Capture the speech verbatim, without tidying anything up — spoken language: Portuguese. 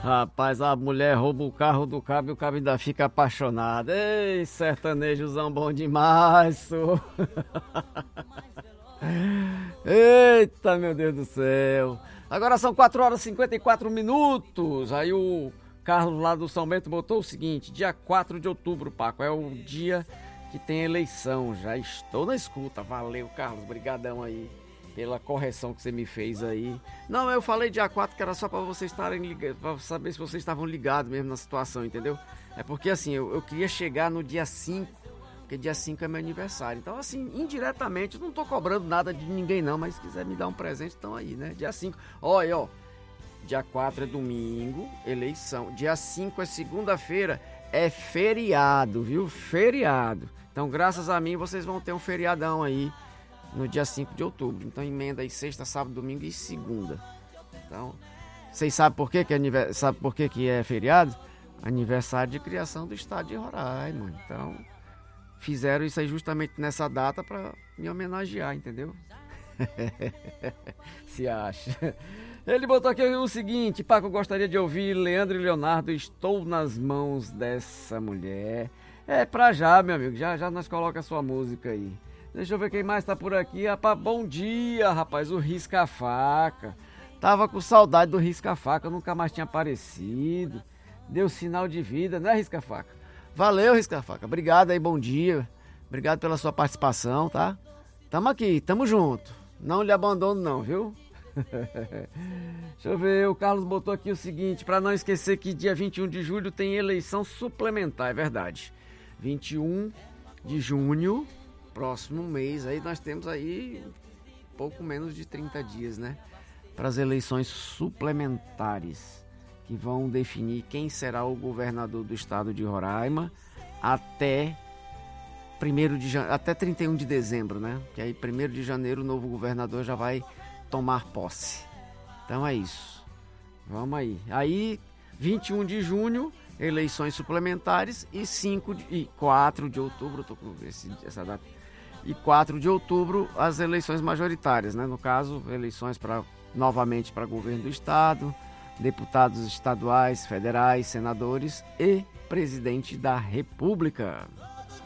Rapaz, a mulher rouba o carro do cabo e o cabo ainda fica apaixonado. Ei, sertanejozão bom demais, sou. Eita, meu Deus do céu. Agora são quatro horas e cinquenta e quatro minutos. Aí o Carlos lá do São Bento botou o seguinte: dia quatro de outubro, Paco, é o dia que tem eleição. Já estou na escuta. Valeu, Carlos, brigadão aí pela correção que você me fez aí. Não, eu falei dia quatro que era só para vocês estarem ligados, para saber se vocês estavam ligados mesmo na situação, entendeu? É porque assim, eu, eu queria chegar no dia cinco, porque dia cinco é meu aniversário. Então assim, indiretamente, eu não tô cobrando nada de ninguém não, mas se quiser me dar um presente, estão aí, né? Dia cinco, olha, ó, dia quatro é domingo, eleição. Dia cinco é segunda-feira, é feriado, viu? Feriado. Então, graças a mim, vocês vão ter um feriadão aí no dia cinco de outubro. Então emenda aí sexta, sábado, domingo e segunda. Então, vocês sabem por quê que é, aniversário, sabe por quê que é feriado? Aniversário de criação do estado de Roraima. Então, fizeram isso aí justamente nessa data para me homenagear, entendeu? Se acha. Ele botou aqui o seguinte: Paco, eu gostaria de ouvir Leandro e Leonardo, Estou nas Mãos Dessa Mulher. É pra já, meu amigo, já já nós colocamos a sua música aí. Deixa eu ver quem mais tá por aqui. Rapaz, bom dia, rapaz. O Risca-Faca. Tava com saudade do Risca-Faca, nunca mais tinha aparecido. Deu sinal de vida, né, Risca-Faca? Valeu, Risca-Faca. Obrigado aí, bom dia. Obrigado pela sua participação, tá? Tamo aqui, tamo junto. Não lhe abandono não, viu? Deixa eu ver, o Carlos botou aqui o seguinte: para não esquecer que dia vinte e um de julho tem eleição suplementar, é verdade. vinte e um de junho, próximo mês, aí nós temos aí pouco menos de trinta dias, né? Para as eleições suplementares, que vão definir quem será o governador do estado de Roraima até primeiro de jane... até trinta e um de dezembro, né? Que aí primeiro de janeiro o novo governador já vai tomar posse. Então é isso. Vamos aí. Aí, vinte e um de junho, eleições suplementares e cinco de... e quatro de outubro, eu tô com esse... essa data. E quatro de outubro as eleições majoritárias, né? No caso, eleições para novamente para governo do estado, deputados estaduais, federais, senadores e presidente da República.